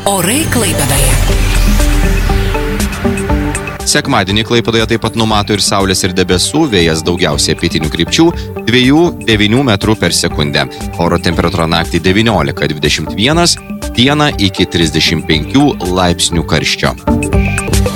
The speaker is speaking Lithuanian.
Orai Klaipėdoje. Sekmadienį Klaipėdoje taip pat numato ir saulės ir debesų, vėjas daugiausiai pietinių krypčių 2–9 metrų per sekundę. Oro temperatūra naktį 19–21, dieną iki 35 laipsnių karščio.